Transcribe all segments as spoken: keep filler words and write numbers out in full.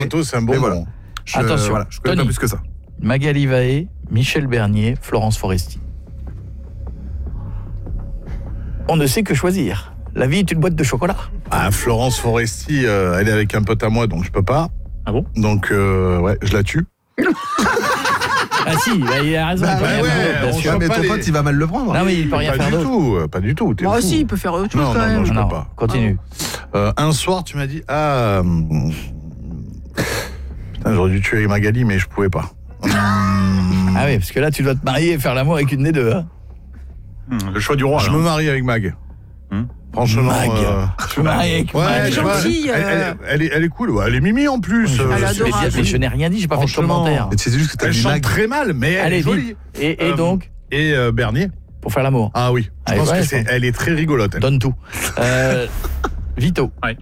Photo, c'est un bon voilà. moment. Je, Attention, voilà, je connais Tony. pas plus que ça. Magali Vaé, Michel Bernier, Florence Foresti. On ne sait que choisir. La vie est une boîte de chocolat. Ah, Florence Foresti, euh, elle est avec un pote à moi, donc je peux pas. Ah bon? Donc, euh, ouais, je la tue. Ah si, bah, il a raison. Bah, il peut ouais, rien ouais, faire d'autre, bien on sûr. chope mais pas ton les- pote, il va mal le prendre. Non mais il peut rien Pas faire du d'autre. tout, euh, pas du tout. T'es Moi fou. aussi, il peut faire autre chose Non, quand non, même. non, je peux Non, pas. continue. Euh, un soir, tu m'as dit, ah, hum, putain, j'aurais dû tuer Magali, mais je pouvais pas. Hum, Ah oui, parce que là tu dois te marier et faire l'amour avec une des deux. Hein. Hmm, le choix du roi. je alors. me marie avec Mag. Hum. Franchement, Mag. euh, Tu te maries avec ouais, Mag. je sais pas, gentille, elle, euh. elle- elle est, elle est cool, ouais, elle est mimi en plus. Je, euh, Elle est je, adorable. mais je n'ai rien dit, j'ai pas fait de Franchement. commentaire. Et c'est juste que t'as Elle dit chante Mag. très mal, mais elle Allez, est jolie. vite. Et, et Euh, donc, Et euh, Bernier. pour faire l'amour, Ah oui, je Allez, pense ouais, que je c'est, pense. elle est très rigolote. Elle. donne tout. Euh, Vito. Ouais.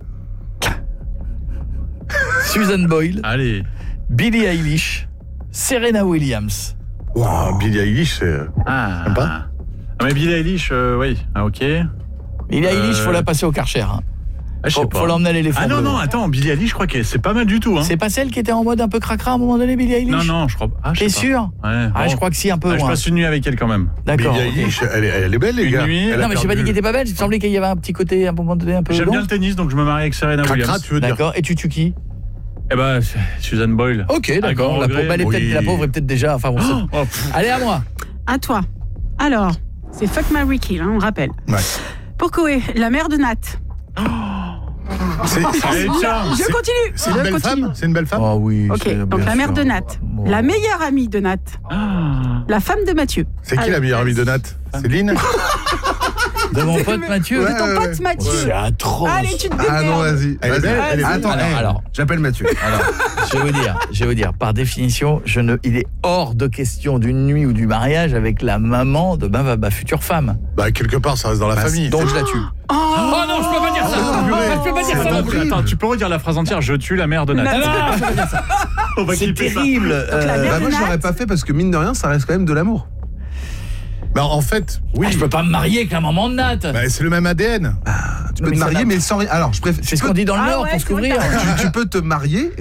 Susan Boyle, Allez. Billie Eilish, Serena Williams. Ah, Billie Eilish, c'est. Ah. Sympa. Ah, mais Billie Eilish, euh, oui. Ah, ok. Billie Eilish, Euh, faut la passer au Karcher. Hein. Ah, je Faut, sais pas. faut l'emmener à l'éléphant. Ah non, bleu. non, attends, Billie Eilish, je crois que c'est pas mal du tout. Hein. C'est pas celle qui était en mode un peu cracra à un moment donné, Billie Eilish? Non, non, je crois pas. Ah, je T'es sais pas. sûr? Ouais, Ah, bon. je crois que si, un peu. Ah, je moi. passe une nuit avec elle quand même. D'accord. Billie ok. Eilish, elle est, elle est belle, les Une gars. nuit. Elle a Non, mais j'ai pas perdu- dit qu'elle était pas belle. Il me semblait qu'il y avait un petit côté à un moment donné un peu. J'aime long. bien le tennis, donc je me marie avec Serena Cracra, Williams. tu veux dire. D'accord. Et tu tues qui? Eh ben, c'est Suzanne Boyle. Ok, À d'accord. grand La, regret. pauvre, elle est peut-être- Oui. la pauvre est peut-être déjà. Enfin bon. c'est- Oh, pff. Allez, à moi. À toi. Alors, c'est Fuck, Marry, Kill, hein, on rappelle. Ouais. Pour Koé, la mère de Nat. C'est, Allez, tiens. Je c'est- continue. c'est une Je belle continue. femme. C'est une belle femme. Oh oui. Ok, c'est donc bien la mère sûr. de Nat. Bon. La meilleure amie de Nat. Ah. La femme de Mathieu. C'est qui Allez, la meilleure amie de Nat? Céline. De mon pote Mathieu. Ouais, C'est ton ouais, pote ouais. Mathieu. C'est atroce. Allez, tu te Ah non, démerdes. vas-y. Elle est vas-y. belle, elle est Attends, belle. eh, Alors. j'appelle Mathieu. Alors, je vais vous dire, je vais vous dire, par définition, je ne, il est hors de question d'une nuit ou du mariage avec la maman de ma, ma future femme. Bah, quelque part, ça reste dans la Bah, famille. Donc je la tue. Oh, Oh non, je peux pas dire ça. Je peux pas dire ça non plus. Attends, tu peux redire la phrase entière. Je tue la mère de Nat. Ah non, je peux pas dire ça. On va C'est clipper ça. terrible. la Euh, mère Bah, moi, de je l'aurais Nat. pas fait parce que mine de rien, ça reste quand même de l'amour. Bah, en fait, oui. ah, je peux pas me marier avec la maman de Nat. Bah, c'est le même A D N. Tu Non, peux mais te ça marier, n'a- mais sans rien. Alors, je préfère. C'est tu ce peux- qu'on dit dans le Ah Nord ouais, pour se c'est vrai que couvrir. t'as tu, tu peux te marier